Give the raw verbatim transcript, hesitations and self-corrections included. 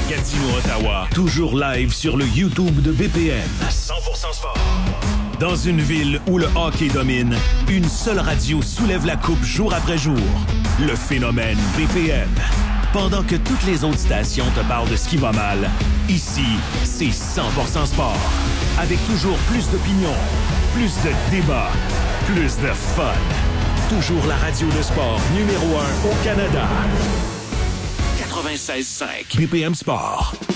Gatineau-Ottawa, toujours live sur le YouTube de B P M. cent pour cent sport. Dans une ville où le hockey domine, une seule radio soulève la coupe jour après jour. Le phénomène B P M. Pendant que toutes les autres stations te parlent de ce qui va mal, ici, c'est cent pour cent sport. Avec toujours plus d'opinions, plus de débats, plus de fun. Toujours la radio de sport numéro un au Canada. quatre-vingt-seize cinq B P M Sport.